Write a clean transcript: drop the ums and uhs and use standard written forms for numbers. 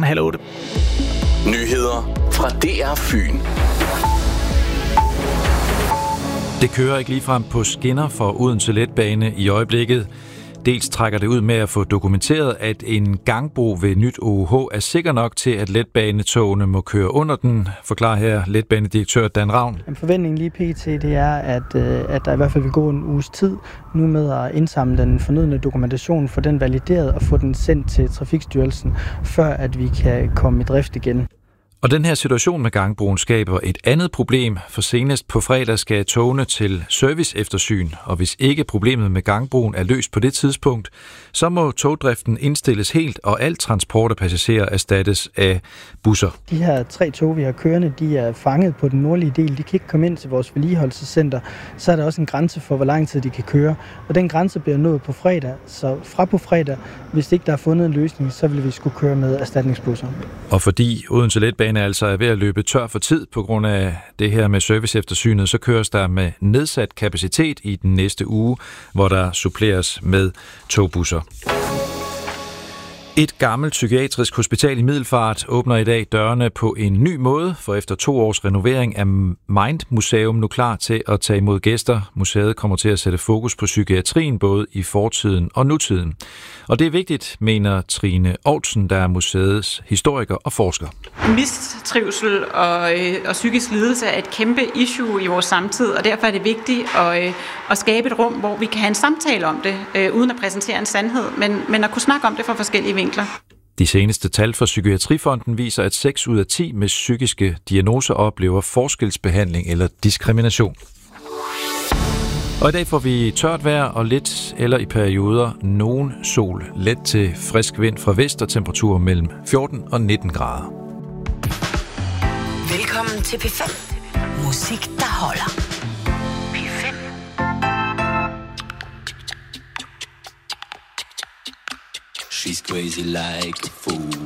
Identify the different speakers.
Speaker 1: 7:30.
Speaker 2: Nyheder fra DR Fyn.
Speaker 1: Det kører ikke ligefrem på skinner for Odense Letbane i øjeblikket. Dels trækker det ud med at få dokumenteret, at en gangbro ved Nyt OUH er sikker nok til, at letbanetogene må køre under den, forklarer her letbanedirektør Dan Ravn.
Speaker 3: Forventningen lige pt. Det er, at der i hvert fald vil gå en uges tid nu med at indsamle den fornødne dokumentation, få den valideret og få den sendt til Trafikstyrelsen, før at vi kan komme i drift igen.
Speaker 1: Og den her situation med gangbroen skaber et andet problem, for senest på fredag skal togene til serviceeftersyn, og hvis ikke problemet med gangbroen er løst på det tidspunkt, så må togdriften indstilles helt, og al transport af passagerer erstattes af busser.
Speaker 3: De her 3 tog, vi har kørende, de er fanget på den nordlige del. De kan ikke komme ind til vores vedligeholdelsescenter. Så er der også en grænse for, hvor lang tid de kan køre. Og den grænse bliver nået på fredag. Så fra på fredag, hvis ikke der er fundet en løsning, så vil vi skulle køre med erstatningsbusser.
Speaker 1: Og fordi Odense Letbane altså er ved at løbe tør for tid på grund af det her med serviceeftersynet, så køres der med nedsat kapacitet i den næste uge, hvor der suppleres med togbusser. Et gammelt psykiatrisk hospital i Middelfart åbner i dag dørene på en ny måde, for efter 2 års renovering er Mind Museum nu klar til at tage imod gæster. Museet kommer til at sætte fokus på psykiatrien både i fortiden og nutiden. Og det er vigtigt, mener Trine Olsen, der er museets historiker og forsker.
Speaker 4: Mistrivsel og psykisk lidelse er et kæmpe issue i vores samtid, og derfor er det vigtigt at skabe et rum, hvor vi kan have en samtale om det, uden at præsentere en sandhed, men at kunne snakke om det fra forskellige vinkler.
Speaker 1: De seneste tal fra Psykiatrifonden viser, at 6 ud af 10 med psykiske diagnoser oplever forskelsbehandling eller diskrimination. Og i dag får vi tørt vejr og lidt eller i perioder nogen sol. Let til frisk vind fra vest og temperaturer mellem 14 og 19 grader.
Speaker 5: Velkommen til P5. Musik, der holder. P5.
Speaker 6: She's crazy like a fool.